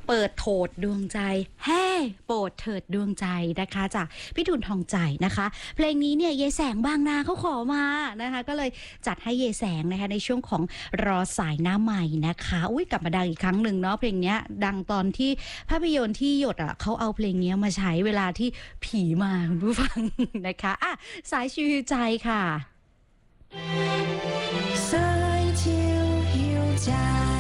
เปิดโถดดวงใจแฮ่โปรดเถิดดวงใจนะคะจากพี่ทุนทองใจนะคะเพลงนี้เนี่ยเยแสงบางนาเขาขอมานะคะก็เลยจัดให้เยแสงนะคะในช่วงของรอสายหน้าใหม่นะคะอุ้ยกลับมาดังอีกครั้งหนึ่งเนาะเพลงนี้ดังตอนที่ภาพยนตร์ที่หยดอ่ะเขาเอาเพลงนี้มาใช้เวลาที่ผีมาคุณผู้ฟังนะคะอ่ะสายชิวใจค่ะสายชิวหิวใจ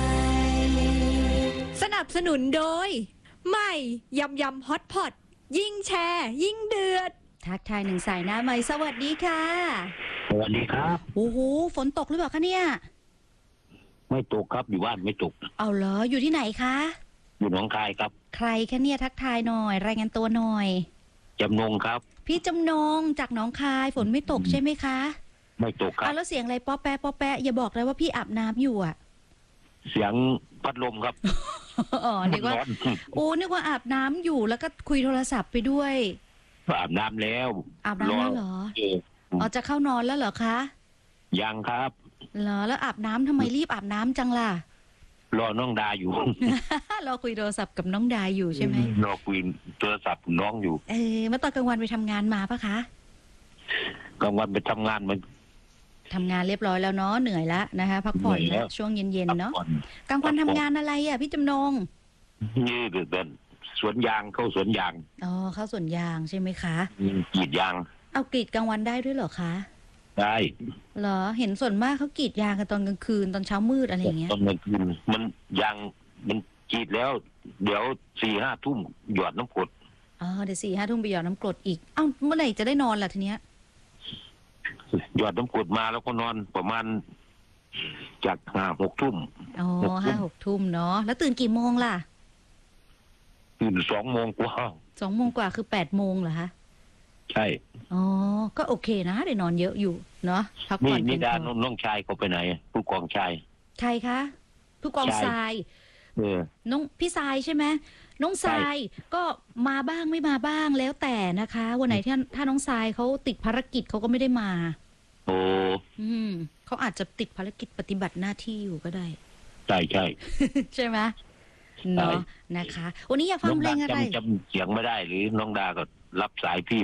สนับสนุนโดยใหม่ยำยำฮอตพอตยิ่งแชร์ยิ่งเดือดทักทายหนึ่งสายหน้าใหม่สวัสดีค่ะสวัสดีครับโอ้โหฝนตกหรือเปล่าคะเนี่ยไม่ตกครับอยู่บ้านไม่ตกเอาเหรออยู่ที่ไหนคะอยู่หนองคายครับใครคะเนี่ยทักทายหน่อยรายงานตัวหน่อยจำนงครับพี่จำนงจากหนองคายฝนไม่ตกใช่ไหมคะไม่ตกครับแล้วเสียงอะไรป๊อแปะป๊อแปะอย่าบอกเลยว่าพี่อาบน้ำอยู่อ่ะเสียงพัดลมครับอ๋อนึกว่าโอ้นึกว่าอาบน้ำอยู่แล้วก็คุยโทรศัพท์ไปด้วยอาบน้ำแล้วอาบน้ำแล้วเหรออ๋อจะเข้านอนแล้วเหรอคะยังครับเหรอแล้วอาบน้ำทำไมรีบอาบน้ำจังล่ะรอน้องดาอยู่รอคุยโทรศัพท์กับน้องดาอยู่ใช่ไหมรอคุยโทรศัพท์น้องอยู่เมื่อตอนกลางวันไปทำงานมาปะคะกลางวันไปทำงานมันทำงานเรียบร้อยแล้วเนาะเหนื่อยแล้วนะคะพักผ่อนแล้วช่วงเย็นๆเนาะกลางวันทำงานอะไรอ่ะพี่จำนงนี่เป็นสวนยางเข้าสวนยางอ๋อเข้าสวนยางใช่ไหมคะกรีดยางเอากรีดกลางวันได้ด้วยเหรอคะได้เหรอเห็นส่วนมากเขากรีดยางกันตอนกลางคืนตอนเช้ามืดอะไรอย่างเงี้ยตอนกลางคืนมันยางมันกรีดแล้วเดี๋ยว 4-5 ทุ่มหยอดน้ำกรดอ๋อเดี๋ยว 4-5 ทุ่มไปหยอดน้ำกรดอีกเอ้าเมื่อไหร่จะได้นอนล่ะทีเนี้ยหยอดน้ำกรดมาแล้วก็นอนประมาณจาก5-6 ทุ่มอ๋อ5-6 ทุ่มเนาะแล้วตื่นกี่โมงล่ะตื่น2 โมงกว่า 2 โมงกว่าคือ8 โมงเหรอคะใช่อ๋อก็โอเคนะได้นอนเยอะอยู่เนาะพักผ่อนนี่ดาน้องชายเขาไปไหนผู้กองชายใครคะผู้กองทรายน้องพี่ทรายใช่ไหมน้องทรายก็มาบ้างไม่มาบ้างแล้วแต่นะคะวันไหนถ้าน้องทรายเขาติดภารกิจเขาก็ไม่ได้มาโอ้เขาอาจจะติดภารกิจปฏิบัติหน้าที่อยู่ก็ได้ใช่ใช่ใช่ไหมเนาะนะคะวันนี้อยากฟังเพลงอะไรจำเสียงไม่ได้หรือน้องดาก็รับสายพี่